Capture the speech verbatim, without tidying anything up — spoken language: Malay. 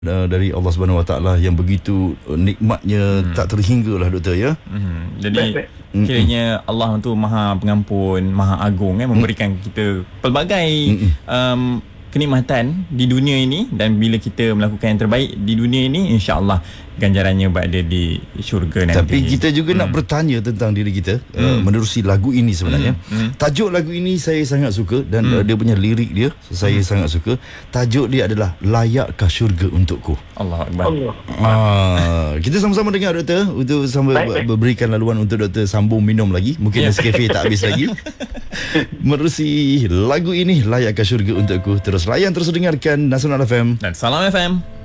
uh, dari Allah Subhanahu Wa Taala yang begitu uh, nikmatnya hmm. tak terhingga lah doktor ya. Hmm. Jadi kiranya Allah tu Maha Pengampun, Maha Agung kan, memberikan hmm. kita pelbagai um, kenikmatan di dunia ini, dan bila kita melakukan yang terbaik di dunia ini, insya-Allah ganjarannya berada di syurga nanti. Tapi kita juga hmm. nak bertanya tentang diri kita hmm. uh, menerusi lagu ini sebenarnya. Hmm. Hmm. Tajuk lagu ini saya sangat suka, dan hmm. uh, dia punya lirik dia saya hmm. sangat suka. Tajuk dia adalah Layakkah Syurga Untukku. Allah Akbar. Allah. Ah, kita sama-sama dengar doktor, untuk sama baik, baik. berikan laluan untuk doktor sambung minum lagi. Mungkin yeah. Nescafe tak habis lagi. Menerusi lagu ini Layakkah Syurga Untukku. Terus layan, terus dengarkan Nasional F M dan Salam F M.